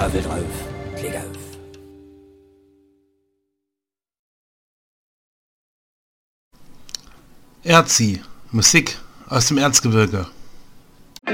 Schaufel drauf, Klick auf. Erzi, Musik aus dem Erzgebirge.